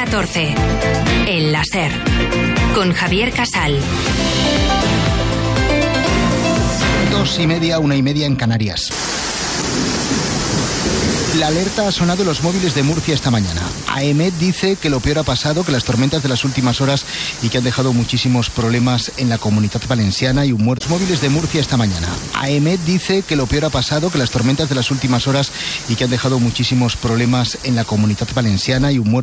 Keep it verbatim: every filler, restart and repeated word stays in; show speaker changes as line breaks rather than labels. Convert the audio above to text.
catorce. El láser. Con Javier Casal.
Dos y media, una y media en Canarias. La alerta ha sonado en los móviles de Murcia esta mañana. AEMET dice que lo peor ha pasado, que las tormentas de las últimas horas y que han dejado muchísimos problemas en la Comunitat Valenciana y un muerto. Móviles de Murcia esta mañana. AEMET dice que lo peor ha pasado, que las tormentas de las últimas horas y que han dejado muchísimos problemas en la Comunitat Valenciana y un muerto.